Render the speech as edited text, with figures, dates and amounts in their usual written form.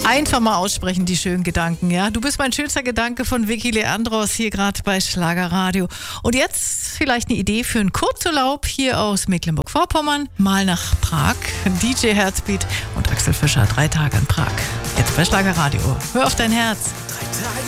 Einfach mal aussprechen, die schönen Gedanken, ja. Du bist mein schönster Gedanke von Vicky Leandros hier gerade bei Schlagerradio. Und jetzt vielleicht eine Idee für einen Kurzurlaub hier aus Mecklenburg-Vorpommern. Mal nach Prag. DJ Herzbeat und Axel Fischer, 3 Tage in Prag. Jetzt bei Schlagerradio. Hör auf dein Herz. 3 Tage